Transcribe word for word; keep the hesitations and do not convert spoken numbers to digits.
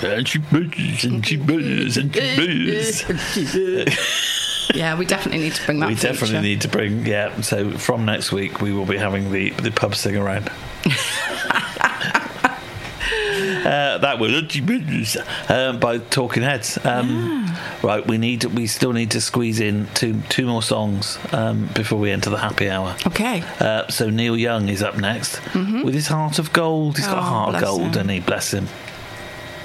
And she buzz, and she buzz, and she buzz. Yeah, we definitely need to bring that We feature. definitely need to bring, yeah. So from next week, we will be having the, the pub sing around. Uh, that was uh, by Talking Heads. Um, yeah. Right, we need we still need to squeeze in two two more songs um, before we enter the happy hour. Okay. Uh, so Neil Young is up next mm-hmm. with his Heart of Gold. He's got oh, a heart of gold, him. and he bless him.